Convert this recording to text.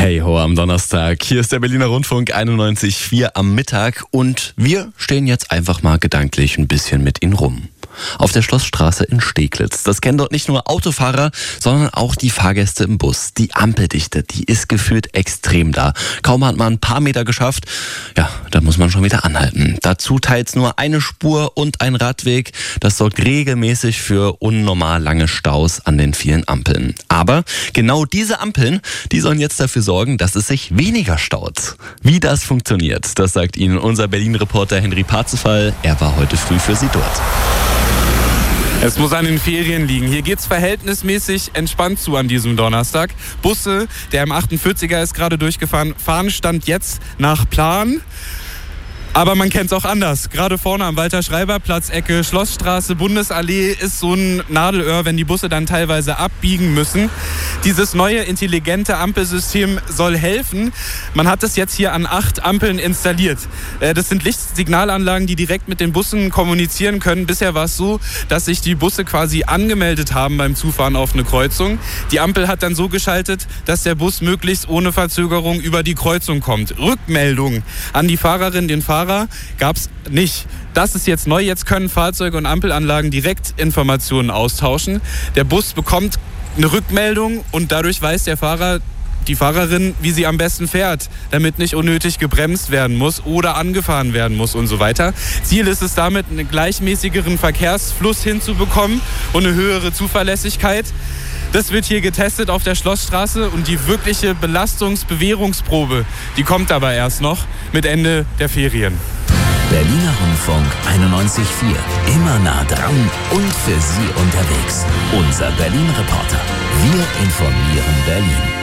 Hey ho am Donnerstag, hier ist der Berliner Rundfunk 91,4 am Mittag und wir stehen jetzt einfach mal gedanklich ein bisschen mit Ihnen rum. Auf der Schlossstraße in Steglitz. Das kennen dort nicht nur Autofahrer, sondern auch die Fahrgäste im Bus. Die Ampeldichte, die ist gefühlt extrem da. Kaum hat man ein paar Meter geschafft, ja, da muss man schon wieder anhalten. Dazu teils nur eine Spur und ein Radweg. Das sorgt regelmäßig für unnormal lange Staus an den vielen Ampeln. Aber genau diese Ampeln, die sollen jetzt dafür sorgen, dass es sich weniger staut. Wie das funktioniert, das sagt Ihnen unser Berlin-Reporter Henry Parzefall. Er war heute früh für Sie dort. Es muss an den Ferien liegen. Hier geht's verhältnismäßig entspannt zu an diesem Donnerstag. Busse, der M48er ist gerade durchgefahren, fahren Stand jetzt nach Plan. Aber man kennt es auch anders. Gerade vorne am Walter-Schreiber-Platz, Ecke Schlossstraße, Bundesallee ist so ein Nadelöhr, wenn die Busse dann teilweise abbiegen müssen. Dieses neue intelligente Ampelsystem soll helfen. Man hat es jetzt hier an 8 Ampeln installiert. Das sind Lichtsignalanlagen, die direkt mit den Bussen kommunizieren können. Bisher war es so, dass sich die Busse quasi angemeldet haben beim Zufahren auf eine Kreuzung. Die Ampel hat dann so geschaltet, dass der Bus möglichst ohne Verzögerung über die Kreuzung kommt. Rückmeldung an die Fahrerin, den Fahrer gab es nicht. Das ist jetzt neu. Jetzt können Fahrzeuge und Ampelanlagen direkt Informationen austauschen. Der Bus bekommt eine Rückmeldung und dadurch weiß der Fahrer, die Fahrerin, wie sie am besten fährt, damit nicht unnötig gebremst werden muss oder angefahren werden muss und so weiter. Ziel ist es damit, einen gleichmäßigeren Verkehrsfluss hinzubekommen und eine höhere Zuverlässigkeit. Das wird hier getestet auf der Schlossstraße und die wirkliche Belastungs-Bewährungsprobe, die kommt aber erst noch mit Ende der Ferien. Berliner Rundfunk 91,4. Immer nah dran und für Sie unterwegs. Unser Berlin-Reporter. Wir informieren Berlin.